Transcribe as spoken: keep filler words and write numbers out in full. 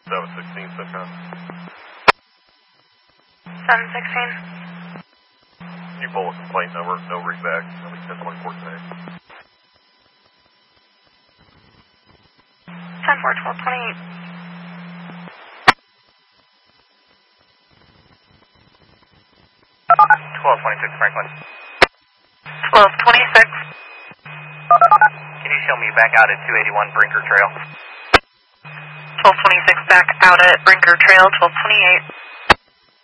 seven sixteen, Centron. seven sixteen. Can you pull a complaint number? No readback. At least ten twenty-four today. ten four, twelve twenty-eight. twelve twenty-six, Franklin. twelve twenty-six. Can you show me back out at two eighty-one Brinker Trail? twelve twenty-six back out at Brinker Trail, twelve twenty-eight.